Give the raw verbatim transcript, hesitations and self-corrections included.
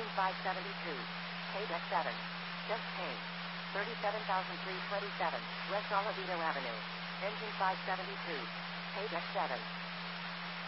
Engine five seventy-two. Page X seven. Just paid. thirty-seven thousand three hundred twenty-seven. West Olivito Avenue. Engine five seventy-two. Page X seven.